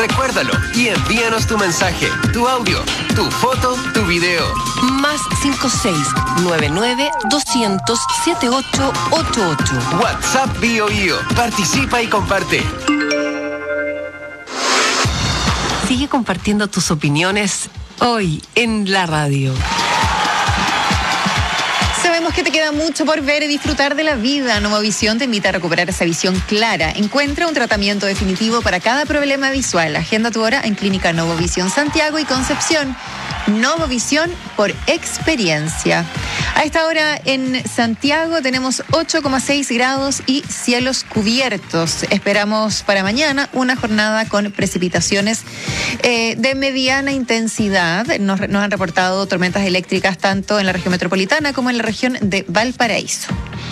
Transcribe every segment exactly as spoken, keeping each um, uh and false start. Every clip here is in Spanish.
Recuérdalo y envíanos tu mensaje, tu audio, tu foto, tu video. Más cinco seis nueve nueve doscientos setenta y ocho ochenta y ocho. WhatsApp BioBio. Participa y comparte. Sigue compartiendo tus opiniones hoy en la radio. Sabemos que te queda mucho por ver y disfrutar de la vida. Novovisión te invita a recuperar esa visión clara. Encuentra un tratamiento definitivo para cada problema visual. Agenda tu hora en Clínica Novovisión Santiago y Concepción. Novovisión por experiencia. A esta hora en Santiago tenemos ocho coma seis grados y cielos cubiertos. Esperamos para mañana una jornada con precipitaciones eh, de mediana intensidad. Nos, nos han reportado tormentas eléctricas tanto en la región metropolitana como en la región de Valparaíso.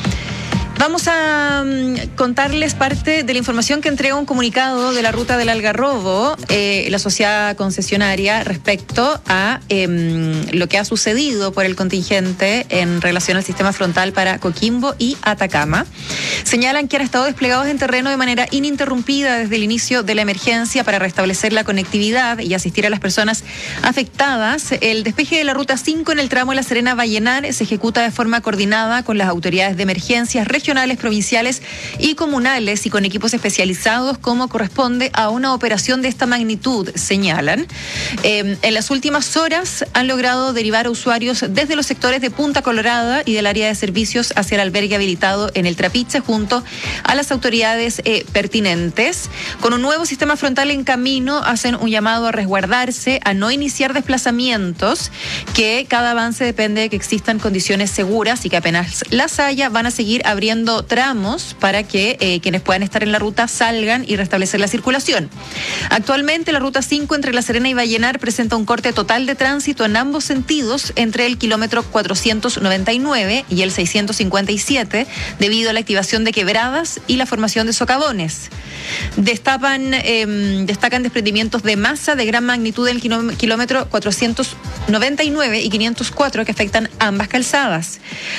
Vamos a um, contarles parte de la información que entrega un comunicado de la ruta del Algarrobo, eh, la sociedad concesionaria, respecto a eh, lo que ha sucedido por el contingente en relación al sistema frontal para Coquimbo y Atacama. Señalan que han estado desplegados en terreno de manera ininterrumpida desde el inicio de la emergencia para restablecer la conectividad y asistir a las personas afectadas. El despeje de la ruta cinco en el tramo de La Serena-Vallenar se ejecuta de forma coordinada con las autoridades de emergencias regionales, provinciales y comunales y con equipos especializados como corresponde a una operación de esta magnitud, señalan. Eh, en las últimas horas han logrado derivar a usuarios desde los sectores de Punta Colorada y del área de servicios hacia el albergue habilitado en el Trapiche junto a las autoridades eh, pertinentes. Con un nuevo sistema frontal en camino hacen un llamado a resguardarse, a no iniciar desplazamientos, que cada avance depende de que existan condiciones seguras y que apenas las haya van a seguir abriendo tramos para que eh, quienes puedan estar en la ruta salgan y restablecer la circulación. Actualmente la ruta cinco entre La Serena y Vallenar presenta un corte total de tránsito en ambos sentidos entre el kilómetro cuatrocientos noventa y nueve y el seiscientos cincuenta y siete debido a la activación de quebradas y la formación de socavones. Destapan, eh, destacan desprendimientos de masa de gran magnitud en el kilómetro cuatrocientos noventa y nueve y quinientos cuatro que afectan ambas calzadas.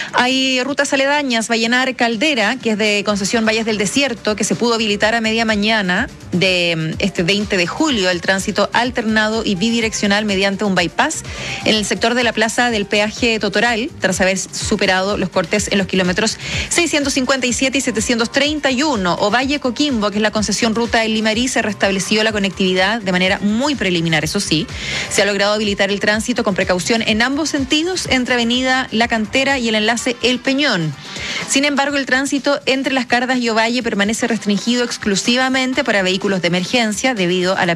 Hay rutas aledañas, Vallenar, Caldera, que es de concesión Valles del Desierto, que se pudo habilitar a media mañana de este veinte de julio el tránsito alternado y bidireccional mediante un bypass en el sector de la plaza del peaje Totoral, tras haber superado los cortes en los kilómetros seiscientos cincuenta y siete y setecientos treinta y uno. Ovalle Coquimbo, que es la concesión ruta del Limarí, se restableció la conectividad de manera muy preliminar, eso sí. Se ha logrado habilitar el tránsito con precaución en ambos sentidos entre avenida La Cantera y el enlace El Peñón. Sin embargo, el tránsito entre Las Cardas y Ovalle permanece restringido exclusivamente para vehículos de emergencia debido a la